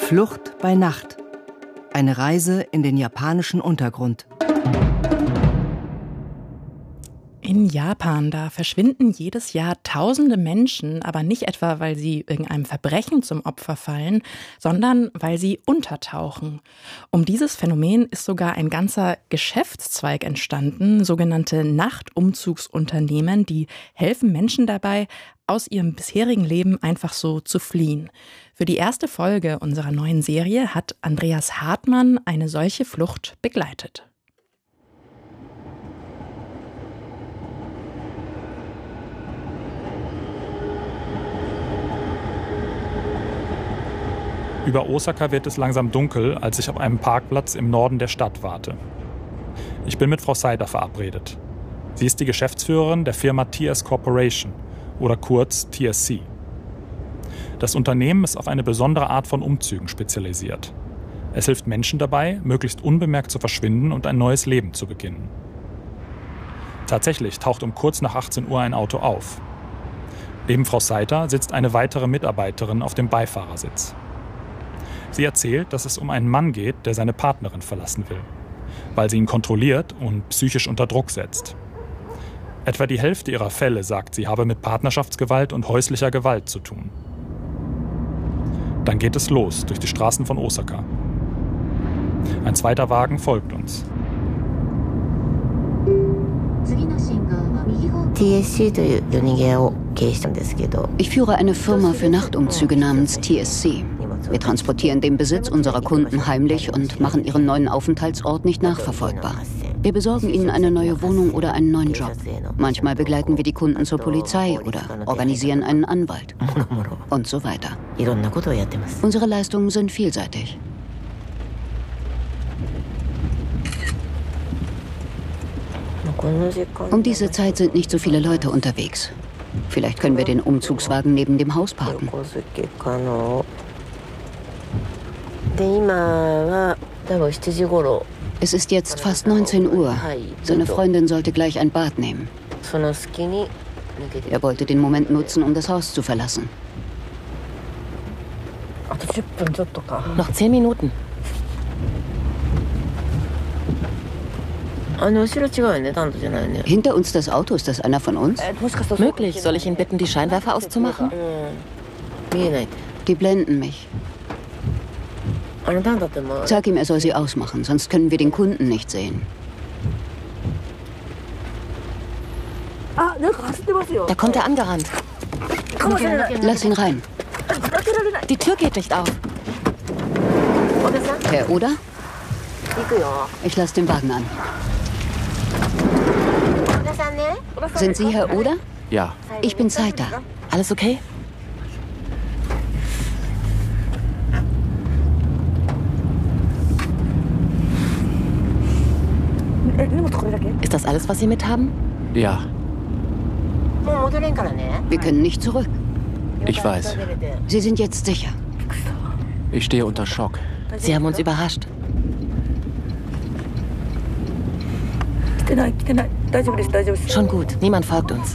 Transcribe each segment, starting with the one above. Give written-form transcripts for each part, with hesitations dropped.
Flucht bei Nacht. Eine Reise in den japanischen Untergrund. In Japan, da verschwinden jedes Jahr tausende Menschen, aber nicht etwa, weil sie irgendeinem Verbrechen zum Opfer fallen, sondern weil sie untertauchen. Um dieses Phänomen ist sogar ein ganzer Geschäftszweig entstanden, sogenannte Nachtumzugsunternehmen, die helfen Menschen dabei, aus ihrem bisherigen Leben einfach so zu fliehen. Für die erste Folge unserer neuen Serie hat Andreas Hartmann eine solche Flucht begleitet. Über Osaka wird es langsam dunkel, als ich auf einem Parkplatz im Norden der Stadt warte. Ich bin mit Frau Saida verabredet. Sie ist die Geschäftsführerin der Firma TS Corporation oder kurz TSC. Das Unternehmen ist auf eine besondere Art von Umzügen spezialisiert. Es hilft Menschen dabei, möglichst unbemerkt zu verschwinden und ein neues Leben zu beginnen. Tatsächlich taucht um kurz nach 18 Uhr ein Auto auf. Neben Frau Saida sitzt eine weitere Mitarbeiterin auf dem Beifahrersitz. Sie erzählt, dass es um einen Mann geht, der seine Partnerin verlassen will, weil sie ihn kontrolliert und psychisch unter Druck setzt. Etwa die Hälfte ihrer Fälle, sagt sie, habe mit Partnerschaftsgewalt und häuslicher Gewalt zu tun. Dann geht es los durch die Straßen von Osaka. Ein zweiter Wagen folgt uns. Ich führe eine Firma für Nachtumzüge namens TSC. Wir transportieren den Besitz unserer Kunden heimlich und machen ihren neuen Aufenthaltsort nicht nachverfolgbar. Wir besorgen ihnen eine neue Wohnung oder einen neuen Job. Manchmal begleiten wir die Kunden zur Polizei oder organisieren einen Anwalt. Und so weiter. Unsere Leistungen sind vielseitig. Um diese Zeit sind nicht so viele Leute unterwegs. Vielleicht können wir den Umzugswagen neben dem Haus parken. Es ist jetzt fast 19 Uhr. Seine Freundin sollte gleich ein Bad nehmen. Er wollte den Moment nutzen, um das Haus zu verlassen. Noch 10 Minuten. Hinter uns das Auto, ist das einer von uns? Möglich. Soll ich ihn bitten, die Scheinwerfer auszumachen? Die blenden mich. Sag ihm, er soll sie ausmachen, sonst können wir den Kunden nicht sehen. Da kommt er angerannt. Lass ihn rein. Die Tür geht nicht auf. Herr Oda? Ich lasse den Wagen an. Sind Sie Herr Oda? Ja. Ich bin Saida. Alles okay? Ist das alles, was Sie mithaben? Ja, Wir können nicht zurück. ich weiß. Sie sind jetzt sicher. Ich stehe unter Schock. Sie haben uns überrascht. Schon gut, niemand folgt uns.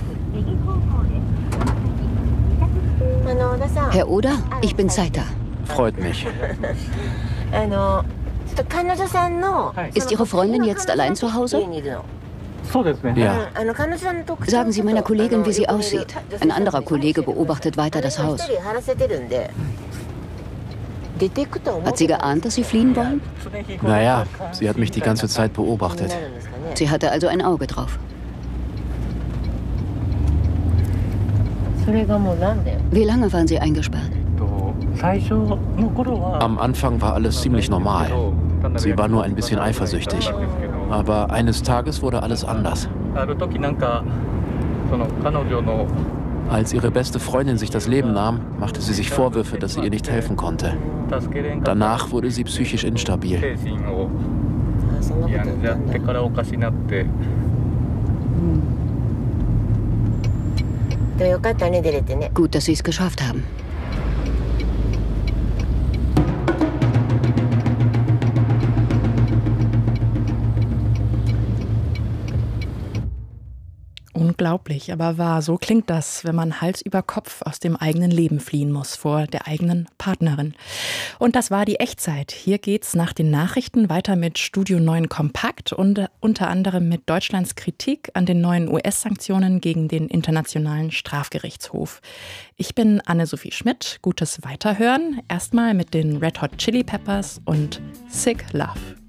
Herr Oda, ich bin Saida. Freut mich. Ist Ihre Freundin jetzt allein zu Hause? Ja, Sagen Sie meiner Kollegin, wie sie aussieht. Ein anderer Kollege beobachtet weiter das Haus. Hat sie geahnt, dass Sie fliehen wollen? naja, sie hat mich die ganze Zeit beobachtet. Sie hatte also ein Auge drauf. Wie lange waren Sie eingesperrt? Am Anfang war alles ziemlich normal. Sie war nur ein bisschen eifersüchtig. Aber eines Tages wurde alles anders. Als ihre beste Freundin sich das Leben nahm, machte sie sich Vorwürfe, dass sie ihr nicht helfen konnte. Danach wurde sie psychisch instabil. Gut, dass Sie es geschafft haben. Unglaublich, aber wahr. So klingt das, wenn man Hals über Kopf aus dem eigenen Leben fliehen muss, vor der eigenen Partnerin. Und das war die Echtzeit. Hier geht's nach den Nachrichten weiter mit Studio 9 Kompakt und unter anderem mit Deutschlands Kritik an den neuen US-Sanktionen gegen den Internationalen Strafgerichtshof. Ich bin Anne-Sophie Schmidt. Gutes Weiterhören. Erstmal mit den Red Hot Chili Peppers und Sick Love.